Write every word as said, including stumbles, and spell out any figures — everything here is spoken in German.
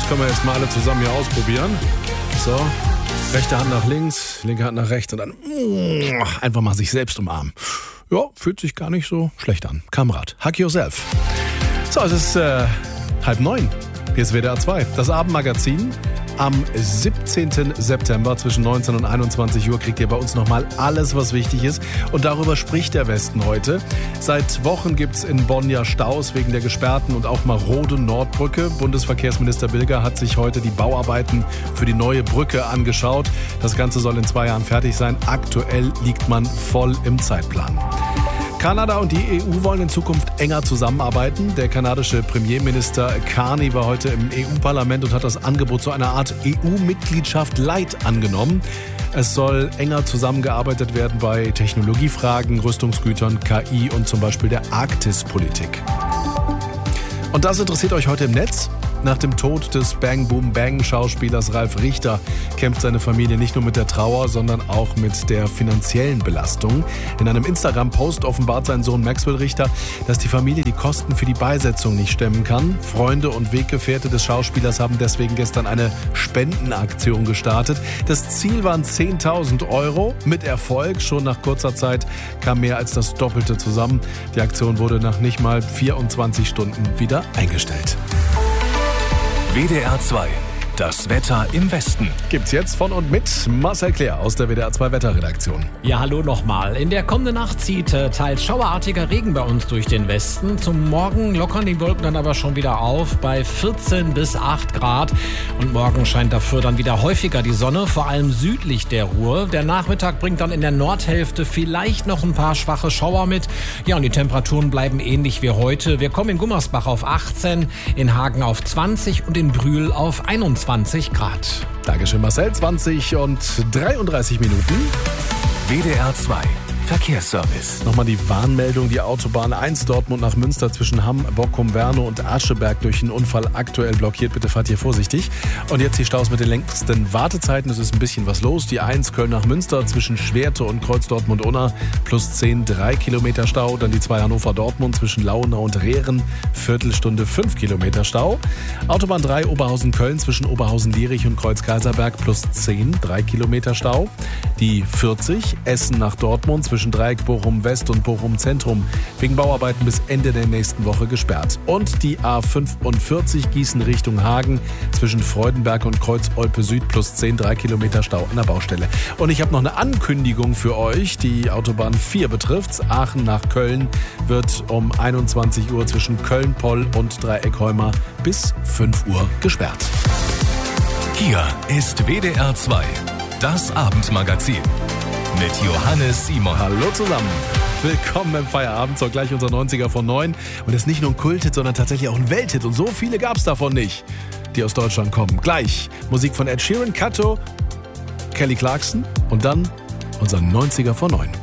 Das können wir jetzt mal alle zusammen hier ausprobieren. So, rechte Hand nach links, linke Hand nach rechts und dann einfach mal sich selbst umarmen. Ja, fühlt sich gar nicht so schlecht an. Kamerad, hug yourself. So, es ist äh, halb neun. Hier ist W D R zwei, das Abendmagazin. Am siebzehnten September zwischen neunzehn und einundzwanzig Uhr kriegt ihr bei uns nochmal alles, was wichtig ist. Und darüber spricht der Westen heute. Seit Wochen gibt es in Bonn ja Staus wegen der gesperrten und auch maroden Nordbrücke. Bundesverkehrsminister Bilger hat sich heute die Bauarbeiten für die neue Brücke angeschaut. Das Ganze soll in zwei Jahren fertig sein. Aktuell liegt man voll im Zeitplan. Kanada und die E U wollen in Zukunft enger zusammenarbeiten. Der kanadische Premierminister Carney war heute im E U-Parlament und hat das Angebot zu einer Art E U-Mitgliedschaft Light angenommen. Es soll enger zusammengearbeitet werden bei Technologiefragen, Rüstungsgütern, K I und zum Beispiel der Arktispolitik. Und das interessiert euch heute im Netz. Nach dem Tod des Bang Boom Bang Schauspielers Ralf Richter kämpft seine Familie nicht nur mit der Trauer, sondern auch mit der finanziellen Belastung. In einem Instagram-Post offenbart sein Sohn Maxwell Richter, dass die Familie die Kosten für die Beisetzung nicht stemmen kann. Freunde und Weggefährte des Schauspielers haben deswegen gestern eine Spendenaktion gestartet. Das Ziel waren zehntausend Euro. Mit Erfolg. Schon nach kurzer Zeit kam mehr als das Doppelte zusammen. Die Aktion wurde nach nicht mal vierundzwanzig Stunden wieder eingestellt. W D R zwei, das Wetter im Westen. Gibt's jetzt von und mit Marcel Claire aus der W D R zwei Wetterredaktion. Ja, hallo nochmal. In der kommenden Nacht zieht äh, teils schauerartiger Regen bei uns durch den Westen. Zum Morgen lockern die Wolken dann aber schon wieder auf bei vierzehn bis acht Grad. Und morgen scheint dafür dann wieder häufiger die Sonne, vor allem südlich der Ruhr. Der Nachmittag bringt dann in der Nordhälfte vielleicht noch ein paar schwache Schauer mit. Ja, und die Temperaturen bleiben ähnlich wie heute. Wir kommen in Gummersbach auf achtzehn, in Hagen auf zwanzig und in Brühl auf einundzwanzig Grad. Dankeschön Marcel, zwanzig und dreiunddreißig Minuten. W D R zwei Verkehrsservice. Nochmal die Warnmeldung, die Autobahn eins Dortmund nach Münster zwischen Hamm, Bockum, Wernow und Ascheberg durch einen Unfall aktuell blockiert. Bitte fahrt hier vorsichtig. Und jetzt die Staus mit den längsten Wartezeiten. Es ist ein bisschen was los. Die eins Köln nach Münster zwischen Schwerte und Kreuz Dortmund-Unna plus zehn, drei Kilometer Stau. Dann die zwei Hannover-Dortmund zwischen Launau und Rehren, Viertelstunde, fünf Kilometer Stau. Autobahn drei Oberhausen-Köln zwischen Oberhausen-Lierich und Kreuz-Kaiserberg plus zehn, drei Kilometer Stau. Die vierzig Essen nach Dortmund zwischen Dreieck Bochum West und Bochum Zentrum wegen Bauarbeiten bis Ende der nächsten Woche gesperrt. Und die A fünfundvierzig Gießen Richtung Hagen zwischen Freudenberg und Kreuz Olpe Süd plus zehn, drei Kilometer Stau an der Baustelle. Und ich habe noch eine Ankündigung für euch, die Autobahn vier betrifft. Aachen nach Köln wird um einundzwanzig Uhr zwischen Köln-Poll und Dreieck-Heuma bis fünf Uhr gesperrt. Hier ist W D R zwei, das Abendmagazin. Mit Johannes Simon. Hallo zusammen. Willkommen im Feierabend, so gleich unser neunziger von neun. Und das ist nicht nur ein Kulthit, sondern tatsächlich auch ein Welthit. Und so viele gab es davon nicht, die aus Deutschland kommen. Gleich Musik von Ed Sheeran, Kato, Kelly Clarkson und dann unser neunziger von neun.